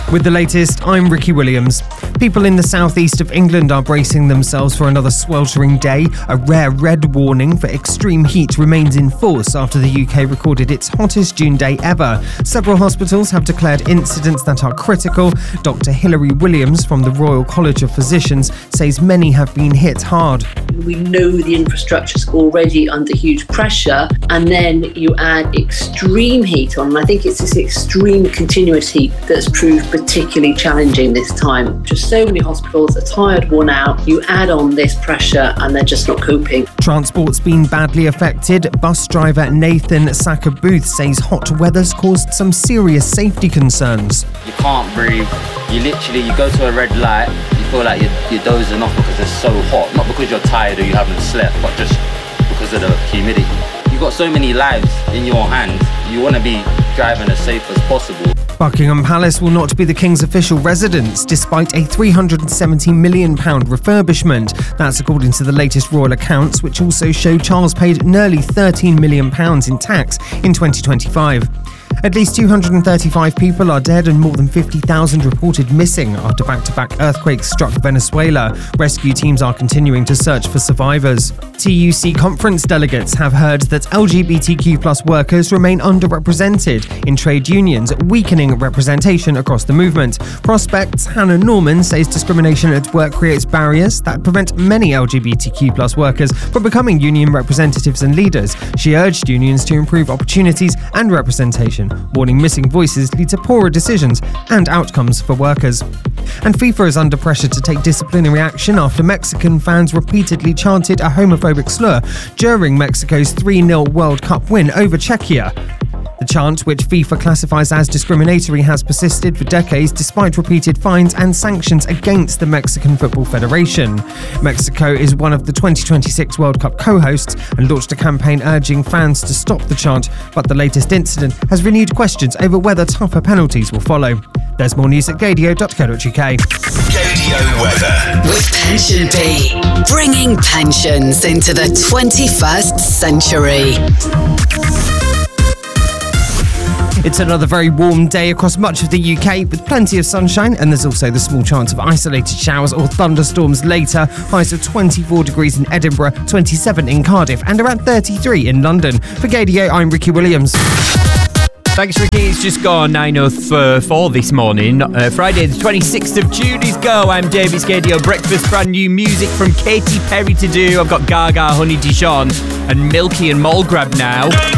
With the latest, I'm Ricky Williams. People in the southeast of England are bracing themselves for another sweltering day. A rare red warning for extreme heat remains in force after the UK recorded its hottest June day ever. Several hospitals have declared incidents that are critical. Dr. Hilary Williams from the Royal College of Physicians says many have been hit hard. We know the infrastructure's already under huge pressure, and then you add extreme heat on, and I think it's this extreme continuous heat that's proved particularly challenging this time. Just so many hospitals are tired, worn out. You add on this pressure and they're just not coping. Transport's been badly affected. Bus driver Nathan Sakabuth says hot weather's caused some serious safety concerns. You can't breathe. You go to a red light, you feel like you're dozing off because it's so hot. Not because you're tired or you haven't slept, but just because of the humidity. You've got so many lives in your hands. You want to be driving as safe as possible. Buckingham Palace will not be the King's official residence despite a £370 million refurbishment. That's according to the latest royal accounts, which also show Charles paid nearly £13 million in tax in 2025. At least 235 people are dead and more than 50,000 reported missing after back-to-back earthquakes struck Venezuela. Rescue teams are continuing to search for survivors. TUC conference delegates have heard that LGBTQ+ workers remain underrepresented in trade unions, weakening representation across the movement. Prospects Hannah Norman says discrimination at work creates barriers that prevent many LGBTQ+ workers from becoming union representatives and leaders. She urged unions to improve opportunities and representation, warning missing voices lead to poorer decisions and outcomes for workers. And FIFA is under pressure to take disciplinary action after Mexican fans repeatedly chanted a homophobic slur during Mexico's 3-0 World Cup win over Czechia. The chant, which FIFA classifies as discriminatory, has persisted for decades despite repeated fines and sanctions against the Mexican Football Federation. Mexico is one of the 2026 World Cup co-hosts and launched a campaign urging fans to stop the chant, but the latest incident has renewed questions over whether tougher penalties will follow. There's more news at gadio.co.uk. Gadio weather. With Pension Bee, bringing pensions into the 21st century. It's another very warm day across much of the UK with plenty of sunshine, and there's also the small chance of isolated showers or thunderstorms later. Highs of 24 degrees in Edinburgh, 27 in Cardiff and around 33 in London. For Gadio, I'm Ricky Williams. Thanks, Ricky. It's just gone 9:04 this morning. Friday the 26th of June is go. I'm Davis Gadio. Breakfast, brand new music from Katy Perry to do. I've got Gaga, Honey Dijon and Milky and Mole Grab now.